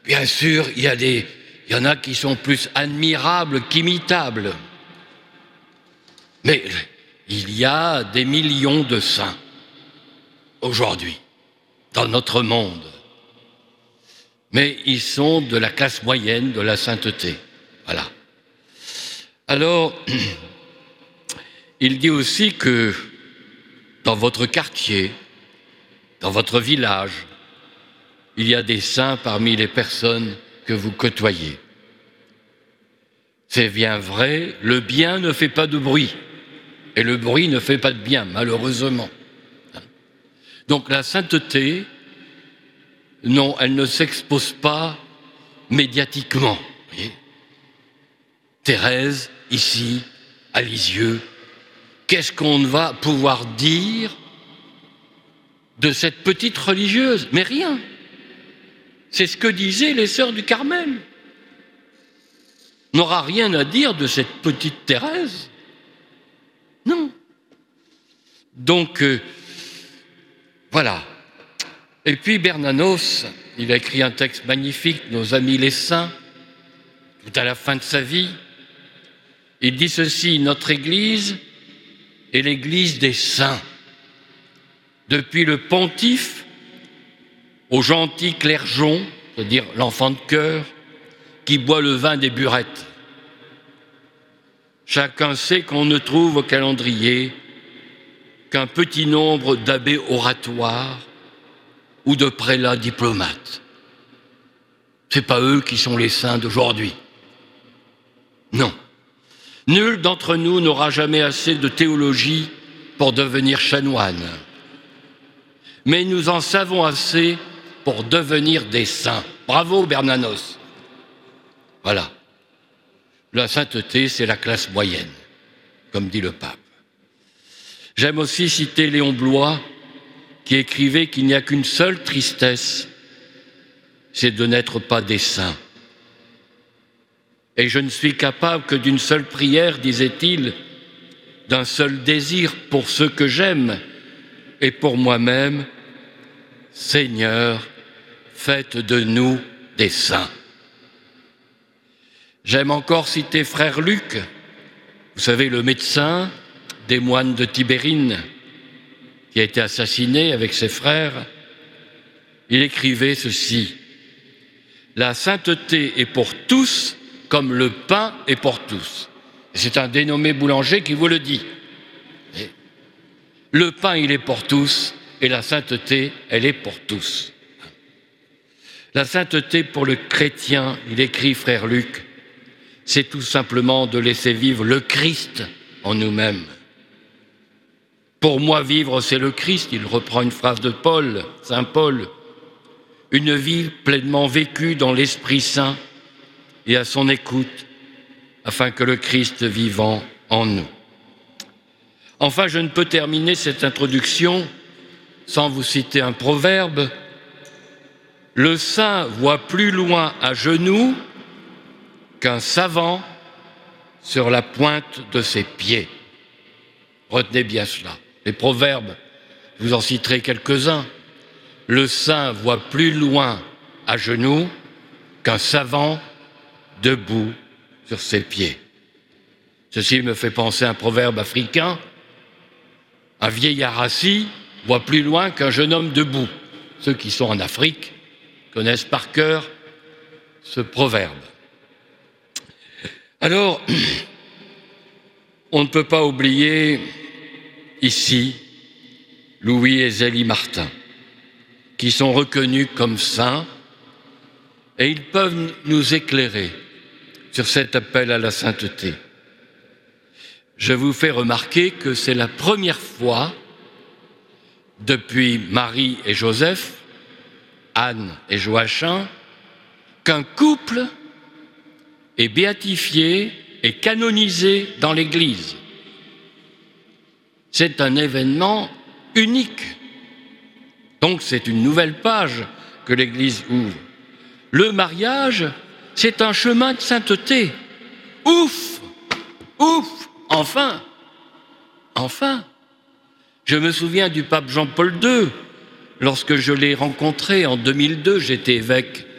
Bien sûr, il y en a qui sont plus admirables qu'imitables. Mais il y a des millions de saints aujourd'hui dans notre monde. Mais ils sont de la classe moyenne de la sainteté. Voilà. Alors, il dit aussi que dans votre quartier, dans votre village, il y a des saints parmi les personnes que vous côtoyez. C'est bien vrai, le bien ne fait pas de bruit. Et le bruit ne fait pas de bien, malheureusement. Donc la sainteté, non, elle ne s'expose pas médiatiquement. Voyez. Thérèse, ici, à Lisieux, qu'est-ce qu'on va pouvoir dire de cette petite religieuse? Mais rien. C'est ce que disaient les sœurs du Carmel. On n'aura rien à dire de cette petite Thérèse. Non. Donc, voilà. Et puis Bernanos, il a écrit un texte magnifique, Nos amis les saints, tout à la fin de sa vie. Il dit ceci: notre Église est l'Église des saints. Depuis le pontife au gentil clergeon, c'est-à-dire l'enfant de chœur, qui boit le vin des burettes. Chacun sait qu'on ne trouve au calendrier qu'un petit nombre d'abbés oratoires ou de prélats diplomates. Ce n'est pas eux qui sont les saints d'aujourd'hui. Non. Nul d'entre nous n'aura jamais assez de théologie pour devenir chanoine. Mais nous en savons assez pour devenir des saints. Bravo Bernanos. Voilà. La sainteté, c'est la classe moyenne, comme dit le pape. J'aime aussi citer Léon Bloy, qui écrivait qu'il n'y a qu'une seule tristesse, c'est de n'être pas des saints. Et je ne suis capable que d'une seule prière, disait-il, d'un seul désir pour ceux que j'aime et pour moi-même. Seigneur, faites de nous des saints. J'aime encore citer frère Luc, vous savez, le médecin des moines de Tibérine, qui a été assassiné avec ses frères. Il écrivait ceci: la sainteté est pour tous comme le pain est pour tous. C'est un dénommé boulanger qui vous le dit. Le pain, il est pour tous, et la sainteté, elle est pour tous. La sainteté pour le chrétien, il écrit frère Luc, c'est tout simplement de laisser vivre le Christ en nous-mêmes. Pour moi, vivre, c'est le Christ. Il reprend une phrase de Paul, Saint Paul. Une vie pleinement vécue dans l'Esprit Saint et à son écoute, afin que le Christ vivant en nous. Enfin, je ne peux terminer cette introduction sans vous citer un proverbe. Le saint voit plus loin à genoux qu'un savant sur la pointe de ses pieds. Retenez bien cela. Les proverbes, je vous en citerai quelques-uns. Le saint voit plus loin à genoux qu'un savant debout sur ses pieds. Ceci me fait penser à un proverbe africain. Un vieillard assis voit plus loin qu'un jeune homme debout. Ceux qui sont en Afrique connaissent par cœur ce proverbe. Alors, on ne peut pas oublier ici Louis et Zélie Martin, qui sont reconnus comme saints, et ils peuvent nous éclairer sur cet appel à la sainteté. Je vous fais remarquer que c'est la première fois depuis Marie et Joseph, Anne et Joachim, qu'un couple est béatifié et canonisé dans l'Église. C'est un événement unique. Donc c'est une nouvelle page que l'Église ouvre. Le mariage, c'est un chemin de sainteté. Ouf! Ouf! Enfin! Enfin! Je me souviens du pape Jean-Paul II. Lorsque je l'ai rencontré en 2002, j'étais évêque